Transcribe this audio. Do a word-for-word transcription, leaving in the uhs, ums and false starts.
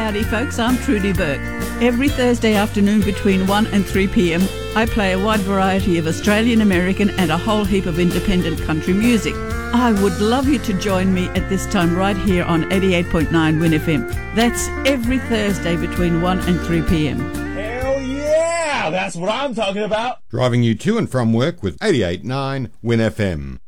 howdy folks, I'm Trudy Burke. Every Thursday afternoon between one and three p.m. I play a wide variety of Australian, American and a whole heap of independent country music. I would love you to join me at this time right here on eighty-eight point nine Win F M. That's every Thursday between one and three p.m. Hell yeah! That's what I'm talking about! Driving you to and from work with eighty-eight point nine Win F M.